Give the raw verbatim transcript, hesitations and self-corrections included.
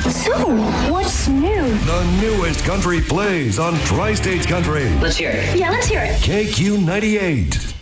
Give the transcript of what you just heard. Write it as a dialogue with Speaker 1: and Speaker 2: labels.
Speaker 1: So, what's new?
Speaker 2: The newest country plays on Tri-States Country.
Speaker 3: Let's hear it.
Speaker 1: Yeah, let's hear it.
Speaker 2: K Q ninety-eight.